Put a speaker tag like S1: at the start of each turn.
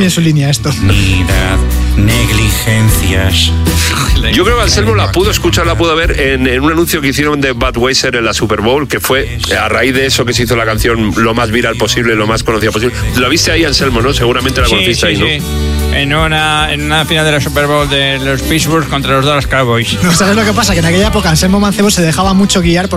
S1: bien su línea esto.
S2: Negligencias.
S3: Yo creo que Anselmo la pudo ver en un anuncio que hicieron de Budweiser en la Super Bowl, que fue a raíz de eso que se hizo la canción lo más viral posible, lo más conocida posible. Lo viste ahí, Anselmo, ¿no? Seguramente la conociste ahí, ¿no?
S4: Sí. En una final de la Super Bowl de los Pittsburgh contra los Dallas Cowboys.
S1: ¿No sabes lo que pasa? Que en aquella época Anselmo Mancebo se dejaba mucho guiar por